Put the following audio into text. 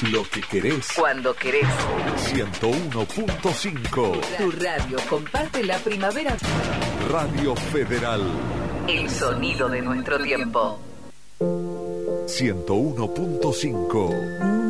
Lo que querés. Cuando querés. 101.5. Tu radio comparte la primavera. Radio Federal. El sonido de nuestro tiempo. 101.5.